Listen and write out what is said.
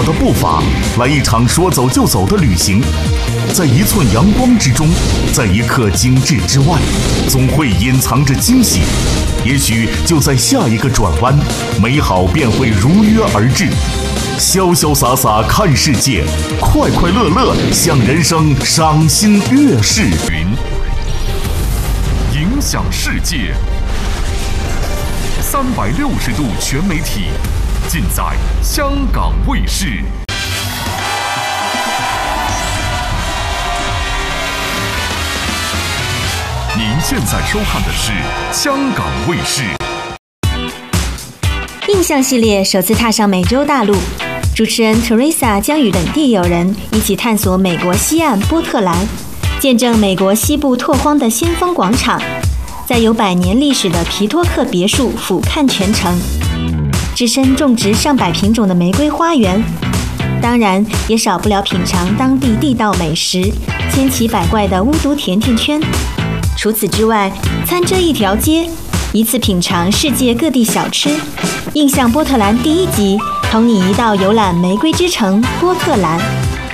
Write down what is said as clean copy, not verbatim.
的步伐，来一场说走就走的旅行。在一寸阳光之中，在一刻精致之外，总会隐藏着惊喜。也许就在下一个转弯，美好便会如约而至。潇潇洒洒看世界，快快乐乐向人生赏心悦事。影响世界，360度全媒体，尽在香港卫视。您现在收看的是香港卫视。 印象系列首次踏上美洲大陆，主持人 Teresa 将与本地友人一起探索美国西岸波特兰，见证美国西部拓荒的先锋广场，在有100年历史的皮托克别墅俯瞰全城，置身种植上百品种的玫瑰花园，当然也少不了品尝当地地道美食，千奇百怪的巫毒甜甜圈。除此之外，餐这一条街，一次品尝世界各地小吃。印象波特兰第1集，同你一道游览玫瑰之城波特兰。